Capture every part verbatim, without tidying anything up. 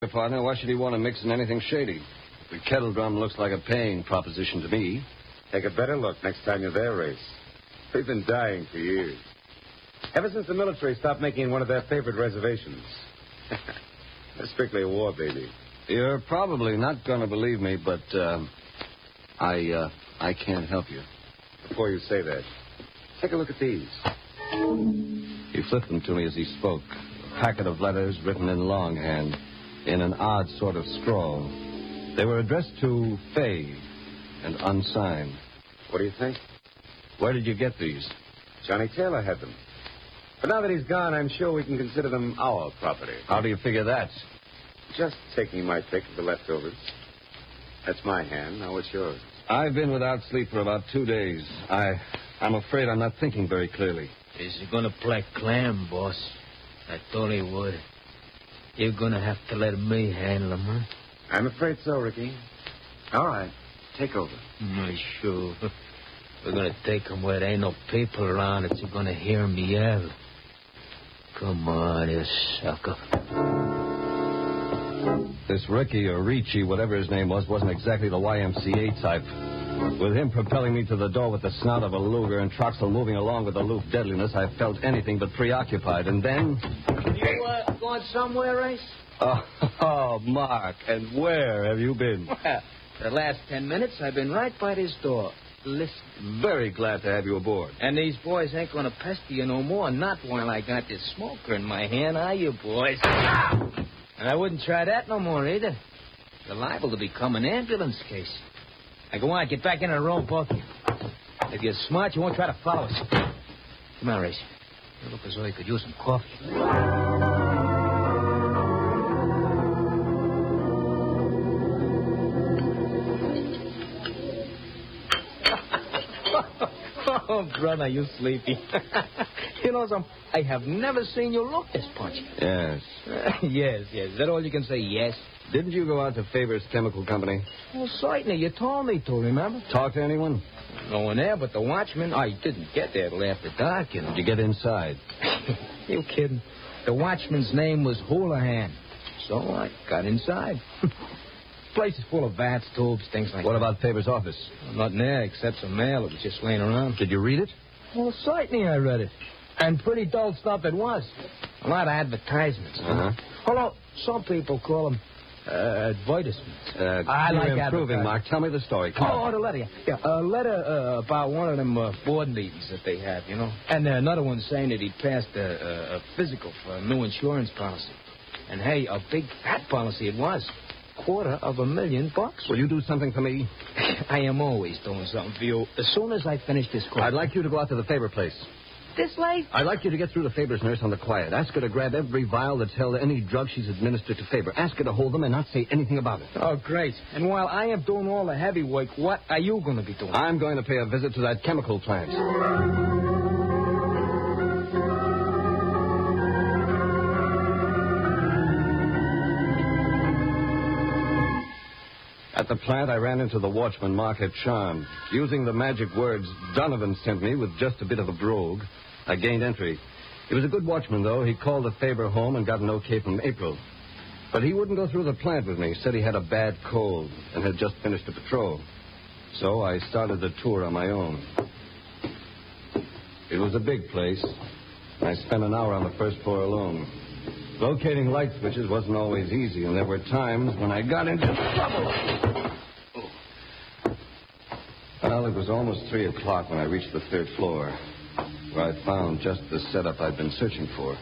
partner, why should he want to mix in anything shady? The kettle drum looks like a paying proposition to me. Take a better look next time you're there, Race. We've been dying for years. Ever since the military stopped making one of their favorite reservations. That's strictly a war baby. You're probably not going to believe me, but uh, I uh, I can't help you. Before you say that, take a look at these. He flipped them to me as he spoke. A packet of letters written in longhand, in an odd sort of scrawl. They were addressed to Fay and unsigned. What do you think? Where did you get these? Johnny Taylor had them. But now that he's gone, I'm sure we can consider them our property. How do you figure that? Just taking my pick of the leftovers. That's my hand. Now what's yours? I've been without sleep for about two days. I, I'm afraid I'm not thinking very clearly. Is he going to play clam, boss? I thought he would. You're going to have to let me handle him, huh? I'm afraid so, Ricky. All right. Take over. My sure. We're going to take him where there ain't no people around that you're going to hear him yell. Come on, you sucker. This Ricky or Ricci, whatever his name was, wasn't exactly the Y M C A type. With him propelling me to the door with the snout of a Luger and Troxel moving along with aloof deadliness, I felt anything but preoccupied. And then... You uh, going somewhere, Race? Oh, oh, Mark, and where have you been? Well, for the last ten minutes, I've been right by this door. Listen. Very glad to have you aboard. And these boys ain't going to pester you no more, not while I got this smoker in my hand, are you, boys? And I wouldn't try that no more, either. You're liable to become an ambulance case. Now, go on, get back in the room, both of you. If you're smart, you won't try to follow us. Come on, Race. You look as though you could use some coffee. Oh, brother, you sleepy. You know something? I have never seen you look this punchy. Yes. Uh, yes, yes. Is that all you can say, yes? Didn't you go out to Faber's Chemical Company? Well, certainly. You told me to, remember? Talk to anyone? No one there but the watchman. I didn't get there till after dark, you know. Did you get inside? You kidding? The watchman's name was Houlihan. So I got inside. Place is full of vats, tubes, things like what that. What about Faber's office? Well, nothing there except some mail that was just laying around. Did you read it? Well, certainly I read it. And pretty dull stuff it was. A lot of advertisements. Uh-huh. Although some people call them uh, advertisements. Uh, I like you're improving, Mark. Tell me the story. Come oh, on. the letter. Yeah, yeah a letter uh, about one of them uh, board meetings that they have, you know. And uh, another one saying that he passed a, a, a physical for a new insurance policy. And, hey, a big fat policy it was. Quarter of a million bucks. Will you do something for me? I am always doing something for you. As soon as I finish this call. I'd like you to go out to the Faber place. This late? I'd like you to get through to Faber's nurse on the quiet. Ask her to grab every vial that's held any drug she's administered to Faber. Ask her to hold them and not say anything about it. Oh, great. And while I am doing all the heavy work, what are you going to be doing? I'm going to pay a visit to that chemical plant. At the plant, I ran into the watchman Mark had charmed. Using the magic words Donovan sent me with just a bit of a brogue, I gained entry. He was a good watchman, though. He called the Faber home and got an okay from April. But he wouldn't go through the plant with me. Said he had a bad cold and had just finished a patrol. So I started the tour on my own. It was a big place. I spent an hour on the first floor alone. Locating light switches wasn't always easy, and there were times when I got into trouble. Well, it was almost three o'clock when I reached the third floor, where I found just the setup I'd been searching for.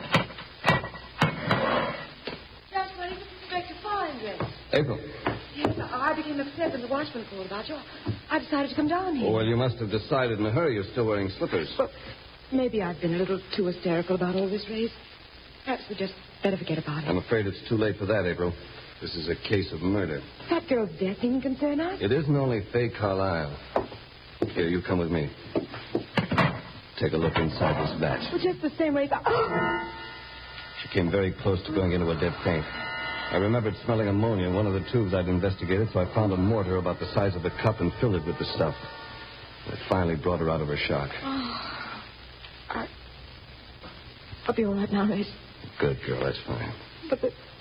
Just what did you expect to find, Red? April. Yes, I became upset when the watchman called about you. I decided to come down here. Oh, well, you must have decided in a hurry you're still wearing slippers. Well, maybe I've been a little too hysterical about all this, Ray. Perhaps we just better forget about it. I'm afraid it's too late for that, April. This is a case of murder. That girl's death didn't concern us. It isn't only Fay Carlisle. Here, you come with me. Take a look inside this vat. Well, just the same way... She came very close to going into a dead faint. I remembered smelling ammonia in one of the tubes I'd investigated, so I found a mortar about the size of a cup and filled it with the stuff. It finally brought her out of her shock. Oh, I... I'll be all right now, Ray. Good girl, that's fine. But the...